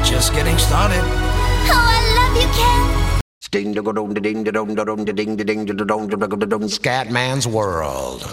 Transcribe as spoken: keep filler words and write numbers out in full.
just getting started. Oh, I love you, Ken. Sting ding ding ding ding ding ding ding ding ding. Scatman's World.